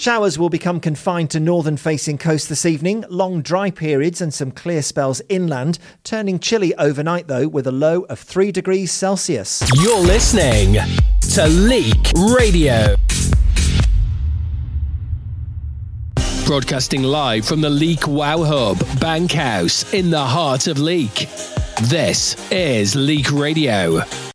Showers will become confined to northern-facing coast this evening. Long dry periods and some clear spells inland. Turning chilly overnight, though, with a low of 3 degrees Celsius. You're listening to Leek Radio. Broadcasting live from the Leek Wow Hub, Bankhouse, in the heart of Leek. This is Leek Radio.